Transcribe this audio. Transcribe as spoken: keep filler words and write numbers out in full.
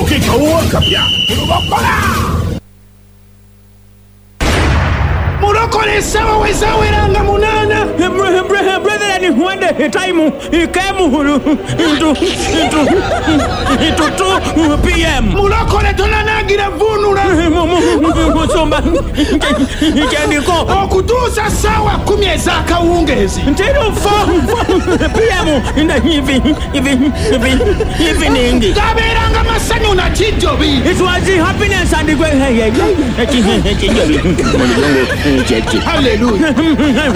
ukikauwa kapya Mulokora Mulokole sawa wezawe ranga munana brother ni huende time ikemu hulu into into into two p m Mulokole tonanagira vunura musomba ikendiko okutusa sawa kumi ezaka uungezi ntero four p m inda hivi hivi hivi evening gaberanga masanyu na chijobi. It was the happiness and the great Hallelujah.